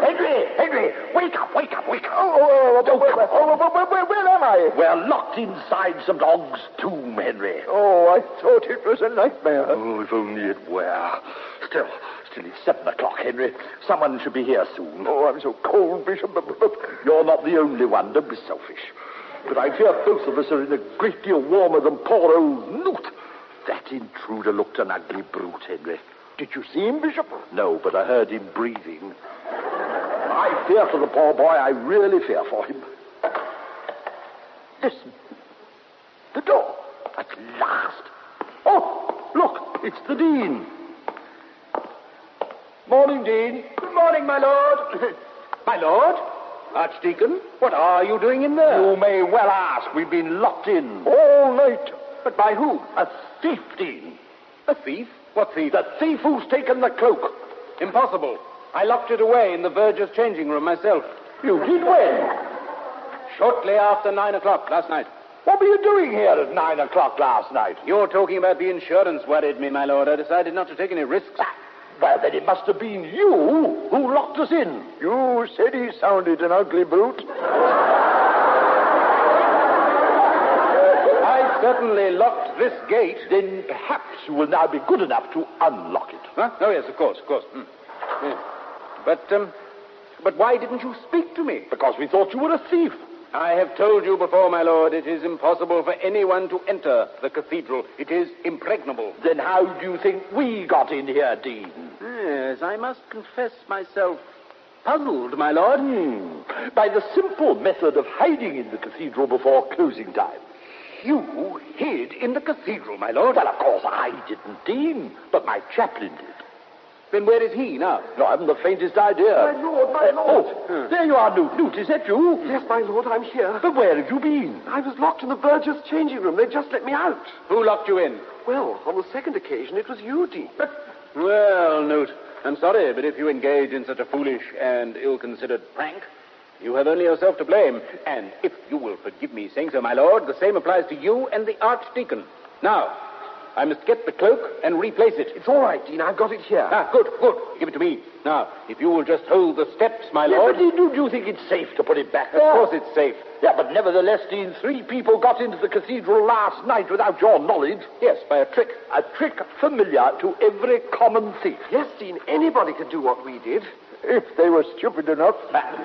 Henry, wake up. Where am I? We're locked inside St. Og's tomb, Henry. Oh, I thought it was a nightmare. Oh, if only it were. Still, it's 7 o'clock, Henry. Someone should be here soon. Oh, I'm so cold, Bishop. You're not the only one. Don't be selfish. But I fear both of us are in a great deal warmer than poor old Newt. That intruder looked an ugly brute, Henry. Did you see him, Bishop? No, but I heard him breathing. I fear for the poor boy. I really fear for him. Listen. The door. At last. Oh, look. It's the Dean. Morning, Dean. Good morning, my lord. My lord? Archdeacon, what are you doing in there? You may well ask. We've been locked in. All night. But by who? A thief, Dean. A thief? What thief? The thief who's taken the cloak. Impossible. I locked it away in the verger's changing room myself. You did when? Shortly after 9 o'clock last night. What were you doing here at 9 o'clock last night? You're talking about the insurance worried me, my lord. I decided not to take any risks. Well, then it must have been you who locked us in. You said he sounded an ugly brute. I certainly locked this gate. Then perhaps you will now be good enough to unlock it. Huh? Oh, yes, of course. Yeah. But why didn't you speak to me? Because we thought you were a thief. I have told you before, my lord, it is impossible for anyone to enter the cathedral. It is impregnable. Then how do you think we got in here, Dean? Yes, I must confess myself puzzled, my lord. By the simple method of hiding in the cathedral before closing time. You hid in the cathedral, my lord? Well, of course I didn't, Dean, but my chaplain did. Then where is he now? No, I haven't the faintest idea. My lord. There you are, Newt. Newt, is that you? Yes, my lord, I'm here. But where have you been? I was locked in the verger's changing room. They just let me out. Who locked you in? Well, on the second occasion, it was you, Dean. Well, Newt, I'm sorry, but if you engage in such a foolish and ill-considered prank, you have only yourself to blame. And if you will forgive me saying so, my lord, the same applies to you and the Archdeacon. Now, I must get the cloak and replace it. It's all right, Dean. I've got it here. Good. Give it to me. Now, if you will just hold the steps, my lord. But do you think it's safe to put it back there? Of course it's safe. Yeah, but nevertheless, Dean, 3 people got into the cathedral last night without your knowledge. Yes, by a trick. A trick familiar to every common thief. Yes, Dean, anybody could do what we did. If they were stupid enough.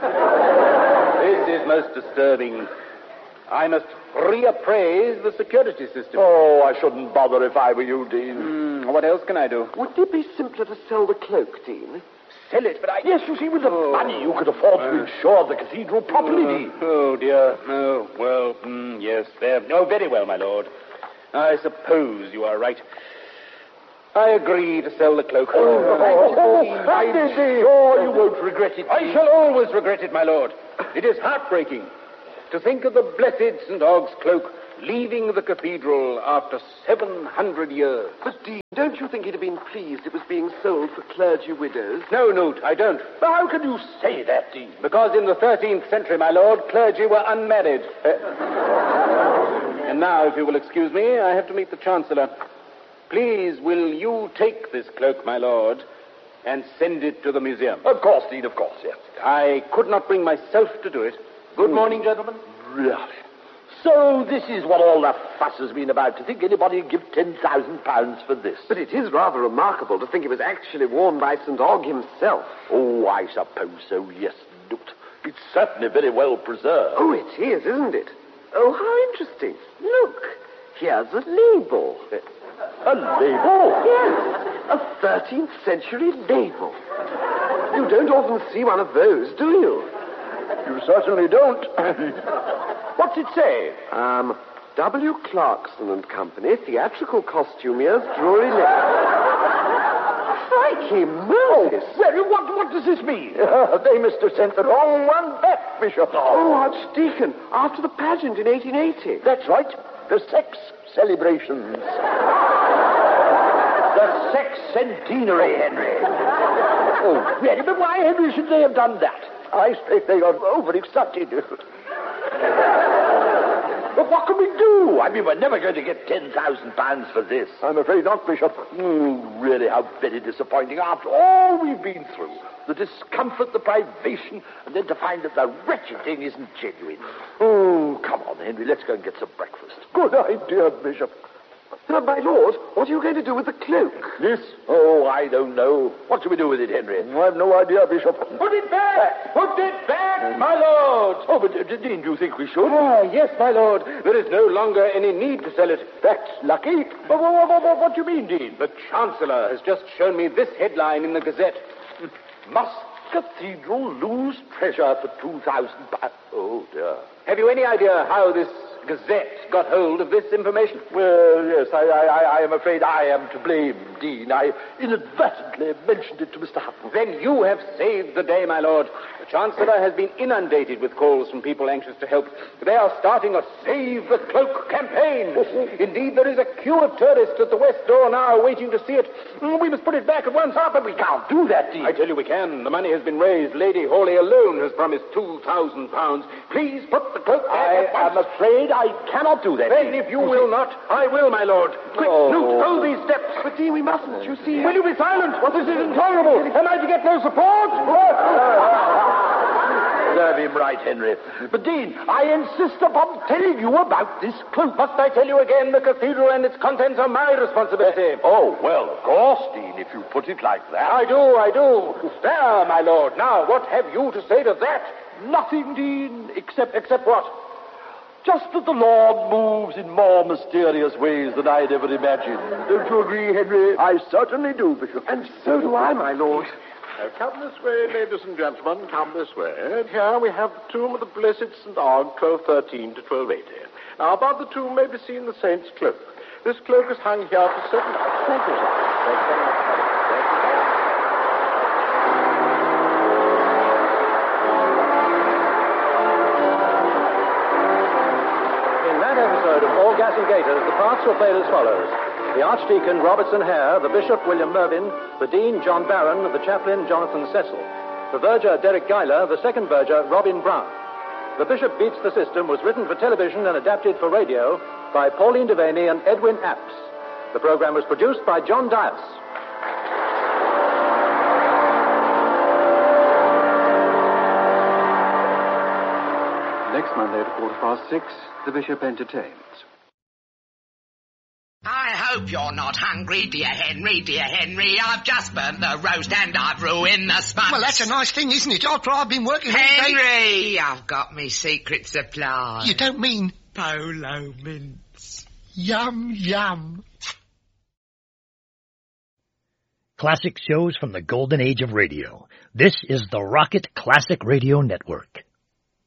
This is most disturbing. I must reappraise the security system. Oh, I shouldn't bother if I were you, Dean. What else can I do? Wouldn't it be simpler to sell the cloak, Dean? Sell it, but I... Yes, you see, with the money you could afford to insure the cathedral properly, Dean. Oh, dear. Oh, well, yes, there. Oh, very well, my lord. I suppose you are right. I agree to sell the cloak. I'm sure you won't regret it. I shall always regret it, my lord. It is heartbreaking to think of the blessed St. Og's cloak leaving the cathedral after 700 years. But, Dean, don't you think he'd have been pleased it was being sold for clergy widows? No, Newt, I don't. But how can you say that, Dean? Because in the 13th century, my lord, clergy were unmarried. And now, if you will excuse me, I have to meet the Chancellor. Please, will you take this cloak, my lord, and send it to the museum? Of course, Dean, of course, yes. I could not bring myself to do it. Good morning, gentlemen. Really? So this is what all the fuss has been about, to think anybody would give £10,000 for this. But it is rather remarkable to think it was actually worn by St. Og himself. Oh, I suppose so, yes, Newt. It's certainly very well preserved. Oh, it is, isn't it? Oh, how interesting. Look, here's a label. A label? Yes, a 13th century label. You don't often see one of those, do you? You certainly don't. What's it say? W. Clarkson and Company, theatrical costumiers, Drury Lane. Crikey, Moses! Well, what does this mean? They must have sent the wrong one back, Bishop. Oh, Archdeacon, after the pageant in 1880. That's right. The sex celebrations. The sex centenary, Henry. Oh, really? But why, Henry, should they have done that? I expect they got overexcited. But what can we do? I mean, we're never going to get £10,000 for this. I'm afraid not, Bishop. Really, how very disappointing after all we've been through. the discomfort, the privation, and then to find that the wretched thing isn't genuine. Oh, come on, Henry, let's go and get some breakfast. Good idea, Bishop. My lord, what are you going to do with the cloak? This? Oh, I don't know. What shall we do with it, Henry? I have no idea, Bishop. Put it back! Put it back, my lord! Oh, but Dean, do you think we should? Ah, yes, my lord. There is no longer any need to sell it. That's lucky. What do you mean, Dean? The Chancellor has just shown me this headline in the Gazette. Must Cathedral lose treasure for £2,000? Oh, dear. Have you any idea how this Gazette got hold of this information? Well, yes, I am afraid I am to blame, Dean. I inadvertently mentioned it to Mr. Hutton. Then you have saved the day, my lord. The Chancellor has been inundated with calls from people anxious to help. They are starting a Save the Cloak campaign. Indeed, there is a queue of tourists at the west door now waiting to see it. We must put it back at once. But we can't do that, Dean. I tell you we can. The money has been raised. Lady Hawley alone has promised £2,000. Please put the cloak back at once. I'm afraid I cannot do that. Then, if you will not, I will, my lord. Quick, Newt, hold these steps. But, Dean, we mustn't, you see. Will you be silent? This is intolerable. Am I to get no support? Serve him right, Henry. But, Dean, I insist upon telling you about this cloak. Must I tell you again, the cathedral and its contents are my responsibility? Oh, well, of course, Dean, if you put it like that. I do. There, my lord. Now, what have you to say to that? Nothing, Dean, except what? Just that the Lord moves in more mysterious ways than I'd ever imagined. Don't you agree, Henry? I certainly do, Bishop. And so do I, my lord. Come this way, ladies and gentlemen, come this way. And here we have the tomb of the Blessed St. Og, 1213 to 1280. Now, above the tomb may be seen the saint's cloak. This cloak is hung here for certain... Thank you, sir. Episode of All Gas and Gaiters, the parts were played as follows. The Archdeacon, Robertson Hare, the Bishop, William Mervyn, the Dean, John Barron, the Chaplain, Jonathan Cecil, the Verger, Derek Guyler, the second Verger, Robin Brown. The Bishop Beats the System was written for television and adapted for radio by Pauline Devaney and Edwin Apps. The program was produced by John Dias. Next Monday at 6:15, the Bishop entertains. I hope you're not hungry, dear Henry, dear Henry. I've just burnt the roast and I've ruined the sponge. Well, that's a nice thing, isn't it? After I've been working all day... Henry, I've got me secret supply. You don't mean... Polo mints. Yum, yum. Classic shows from the golden age of radio. This is the Rocket Classic Radio Network.